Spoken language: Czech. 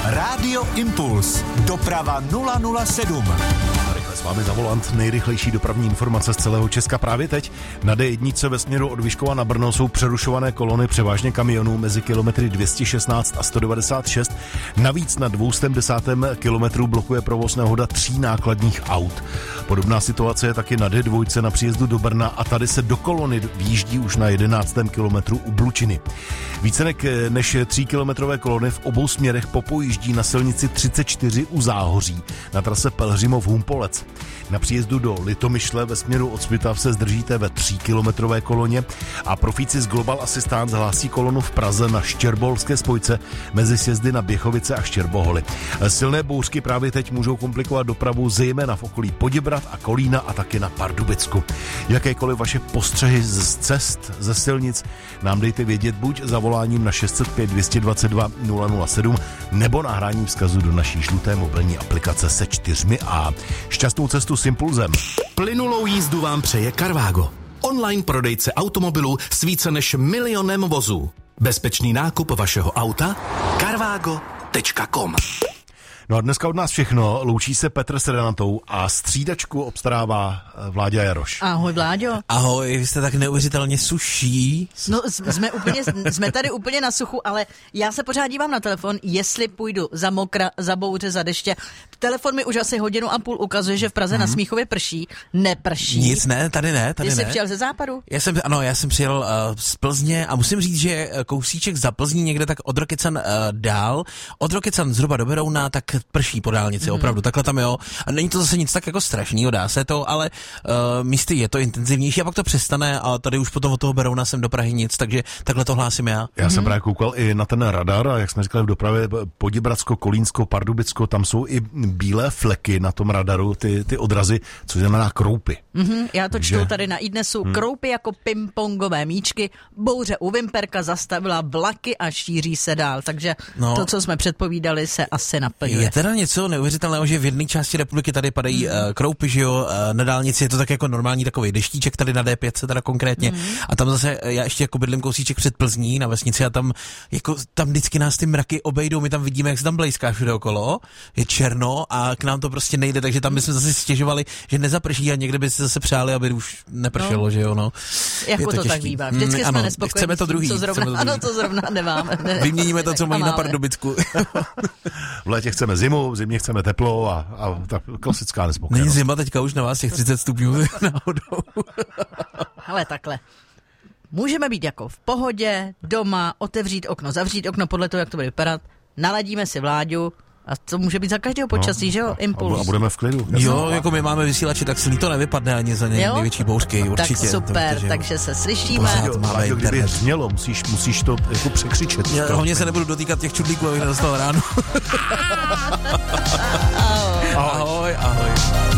Rádio Impuls. Doprava 007. Rychle s vámi za volant. Nejrychlejší dopravní informace z celého Česka právě teď. Na D1 ve směru od Vyškova na Brno jsou přerušované kolony převážně kamionů mezi kilometry 216 a 196. Navíc na 210. kilometru blokuje provoz nehoda 3 nákladních aut. Podobná situace je taky na D2 na příjezdu do Brna a tady se do kolony výjíždí už na 11. kilometru u Blučiny. Více než 3kilometrové kolony v obou směrech popojíždí na silnici 34 u Záhoří na trase Pelhřimov-Humpolec. Na příjezdu do Litomyšle ve směru od Svitav se zdržíte ve 3kilometrové koloně a profíci z Global Assistance hlásí kolonu v Praze na Štěrboholské spojce mezi sjezdy na Běchovice a Štěrboholy. Silné bouřky právě teď můžou komplikovat dopravu zejména v okolí Poděbrad a Kolína a taky na Pardubicku. Jakékoliv vaše postřehy z cest, ze silnic nám dejte vědět buď zavoláním na 605 222 007 nebo nahráním vzkazu do naší žluté mobilní aplikace se 4A. Šťastnou cestu s Impulzem. Plynulou jízdu vám přeje Carvago. Online prodejce automobilů s více než 1 milionem vozů. Bezpečný nákup vašeho auta? Carvago.com. No a dneska od nás všechno. Loučí se Petr s Renatou a střídačku obstarává Vláďa Jaroš. Ahoj, Vláďo. Ahoj, vy jste tak neuvěřitelně suší. No, jsme tady úplně na suchu, ale já se pořád dívám na telefon, jestli půjdu za mokra, za bouře, za deště. Telefon mi už asi 1.5 hodiny ukazuje, že v Praze na Smíchově prší. Neprší. Nic, ne, tady ne. Ty jsi přijel ze západu? Já jsem přijel z Plzně a musím říct, že kousíček za Plzní někde tak od Rokycan dál. Od Rokycan zhruba do Berouna, tak prší po dálnici, opravdu, takhle tam jo. A není to zase nic tak jako strašného, dá se to, ale místy je to intenzivnější a pak to přestane a tady už potom od toho Berouna jsem do Prahy nic, takže takhle to hlásím já. Já jsem právě koukal i na ten radar a jak jsme říkali v dopravě Poděbradsko, Kolínsko, Pardubicko, tam jsou i bílé fleky na tom radaru, ty odrazy, což znamená kroupy. Já to čtu tady na iDnesu. Kroupy jako pingpongové míčky, bouře u Vimperka zastavila vlaky a šíří se dál, takže to, co jsme předpovídali, se asi naplňuje. Je teda něco neuvěřitelného, že v jedné části republiky tady padají kroupy, že jo, na dálnici je to tak jako normální takový deštíček tady na D5 teda konkrétně a tam zase já ještě jako bydlím kousíček před Plzní na vesnici a tam vždycky nás ty mraky obejdou, my tam vidíme, jak se tam blejská všude okolo, je černo a k nám to prostě nejde, takže tam bychom zase stěžovali, že nezaprší a někde by se zase přáli, aby už nepršelo, že jo, no. Jako to tak bývá. Vždycky jsme nespokojení. Chceme to druhý. Ano, to zrovna nemáme. Vyměníme to, co mají na Pardubicku. V létě chceme zimu, v zimě chceme teplo a ta klasická nespokojenost. Není zima teďka už na vás těch 30 stupňů náhodou. Hele, takhle. Můžeme být jako v pohodě, doma, otevřít okno, zavřít okno podle toho, jak to bude vypadat, naladíme si Vláďu a to může být za každého počasí, že jo? Impuls. A budeme v klidu. Jo, jako my máme vysílače, tak silný to nevypadne ani za největší bouřky, určitě. Tak super, takže se slyšíme. Vláďo, kdyby znělo, musíš to jako překřičet. Hlavně se nebudu dotýkat těch čudlíků, abych nedostal ráno. Ahoj. Ahoj.